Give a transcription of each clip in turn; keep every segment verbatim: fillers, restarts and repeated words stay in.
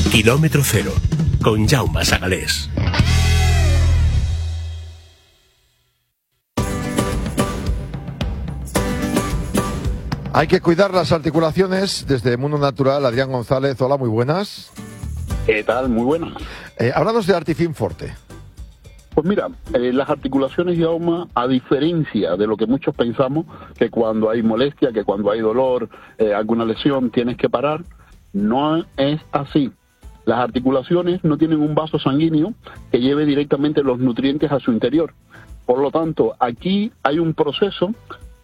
Kilómetro cero, con Jaume Sagalés. Hay que cuidar las articulaciones. Desde Mundo Natural, Adrián González. Hola, muy buenas. ¿Qué tal? Muy buenas. Eh, háblanos de Artifin Forte. Pues mira, eh, las articulaciones, Jaume, a diferencia de lo que muchos pensamos, que cuando hay molestia, que cuando hay dolor, eh, alguna lesión, tienes que parar, no es así. Las articulaciones no tienen un vaso sanguíneo que lleve directamente los nutrientes a su interior. Por lo tanto, aquí hay un proceso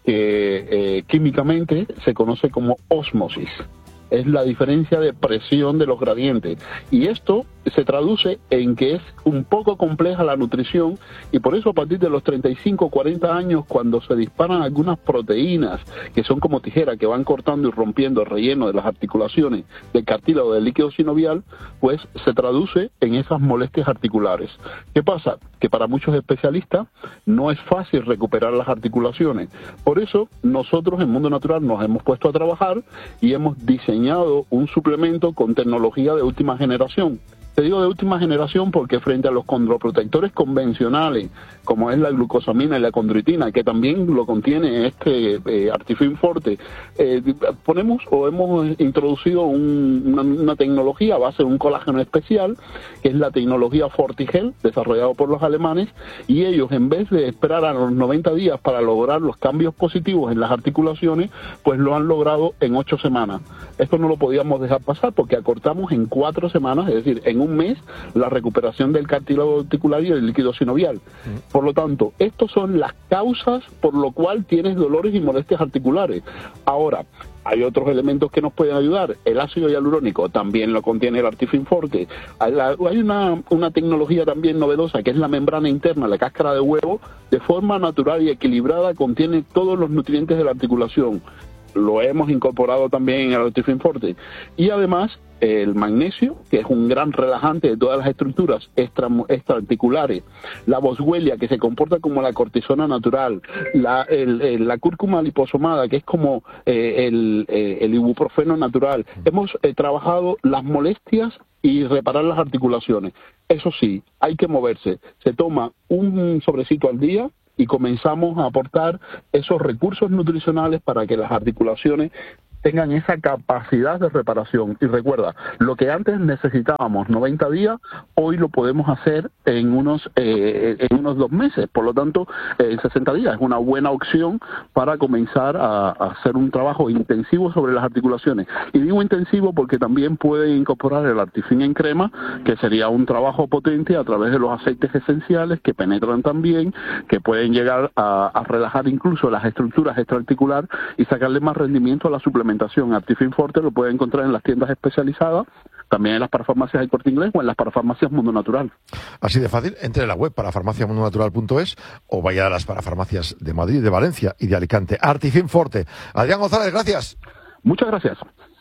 que eh, químicamente se conoce como ósmosis. Es la diferencia de presión de los gradientes. Y esto se traduce en que es un poco compleja la nutrición, y por eso a partir de los treinta y cinco, cuarenta años, cuando se disparan algunas proteínas que son como tijeras que van cortando y rompiendo el relleno de las articulaciones del cartílago del líquido sinovial, pues se traduce en esas molestias articulares. ¿Qué pasa? Que para muchos especialistas no es fácil recuperar las articulaciones. Por eso nosotros en Mundo Natural nos hemos puesto a trabajar y hemos diseñado un suplemento con tecnología de última generación. Te digo de última generación porque frente a los condroprotectores convencionales, como es la glucosamina y la condroitina, que también lo contiene este eh, Artifin Forte, eh, ponemos o hemos introducido un, una, una tecnología a base de un colágeno especial, que es la tecnología Fortigel, desarrollado por los alemanes, y ellos, en vez de esperar a los noventa días para lograr los cambios positivos en las articulaciones, pues lo han logrado en ocho semanas. Esto no lo podíamos dejar pasar porque acortamos en cuatro semanas, es decir, en un un mes, la recuperación del cartílago articular y del líquido sinovial. Por lo tanto, estas son las causas por lo cual tienes dolores y molestias articulares. Ahora, hay otros elementos que nos pueden ayudar. El ácido hialurónico también lo contiene el Artifin Forte. Hay una, una tecnología también novedosa que es la membrana interna, la cáscara de huevo, de forma natural y equilibrada contiene todos los nutrientes de la articulación. Lo hemos incorporado también en el Artifin Forte. Y además, el magnesio, que es un gran relajante de todas las estructuras extra, extraarticulares, la boswellia, que se comporta como la cortisona natural, la, el, el, la cúrcuma liposomada, que es como eh, el, eh, el ibuprofeno natural. Hemos eh, trabajado las molestias y reparar las articulaciones. Eso sí, hay que moverse. Se toma un sobrecito al día y comenzamos a aportar esos recursos nutricionales para que las articulaciones tengan esa capacidad de reparación. Y recuerda, lo que antes necesitábamos noventa días, hoy lo podemos hacer en unos eh, en unos dos meses. Por lo tanto, eh, sesenta días es una buena opción para comenzar a, a hacer un trabajo intensivo sobre las articulaciones. Y digo intensivo porque también puede incorporar el Artifin en crema, que sería un trabajo potente a través de los aceites esenciales que penetran también, que pueden llegar a, a relajar incluso las estructuras extraarticulares y sacarle más rendimiento a la suplementación. Artifin Forte lo puede encontrar en las tiendas especializadas, también en las parafarmacias del Corte Inglés o en las parafarmacias Mundo Natural. Así de fácil, entre en la web parafarmacia mundo natural punto es o vaya a las parafarmacias de Madrid, de Valencia y de Alicante. Artifin Forte. Adrián González, gracias. Muchas gracias.